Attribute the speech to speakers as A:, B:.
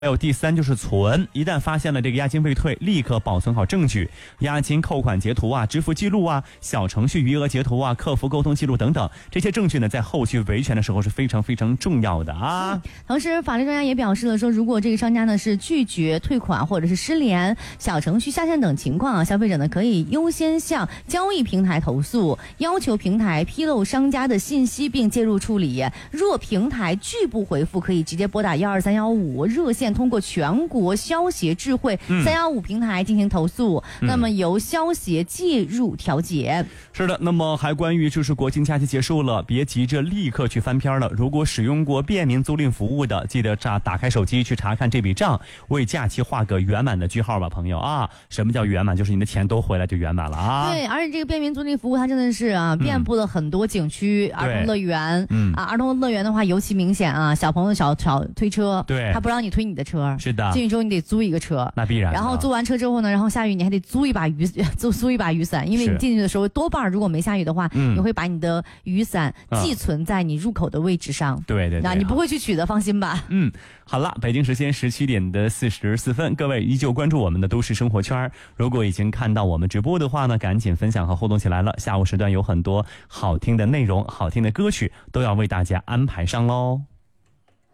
A: 还有第3就是存，一旦发现了这个押金未退，立刻保存好证据，押金扣款截图啊、支付记录啊、小程序余额截图啊、客服沟通记录等等，这些证据呢，在后续维权的时候是非常非常重要的啊。
B: 同时，法律专家也表示了说，如果这个商家呢是拒绝退款或者是失联、小程序下线等情况啊，消费者呢可以优先向交易平台投诉，要求平台披露商家的信息并介入处理。若平台拒不回复，可以直接拨打12315热线，通过全国消协智慧315平台进行投诉，那么由消协介入调解。
A: 是的，那么还关于就是国庆假期结束了，别急着立刻去翻篇了。如果使用过便民租赁服务的，记得打开手机去查看这笔账，为假期画个圆满的句号吧，朋友啊！什么叫圆满？就是你的钱都回来就圆满了啊！
B: 对，而且这个便民租赁服务它真的是遍布了很多景区、儿童乐园儿童乐园的话尤其明显啊，小朋友小推车，
A: 对，
B: 他不让你推你的车，
A: 是的，
B: 进去之后你得租一个车，
A: 那必然。
B: 然后租完车之后呢，然后下雨你还得租一把雨伞，因为你进去的时候多半如果没下雨的话，你会把你的雨伞寄存在你入口的位置上。
A: 对对对，
B: 那你不会去取的，放心吧。
A: 好了，北京时间17点的44分，各位依旧关注我们的都市生活圈。如果已经看到我们直播的话呢，赶紧分享和互动起来了。下午时段有很多好听的内容、好听的歌曲都要为大家安排上喽。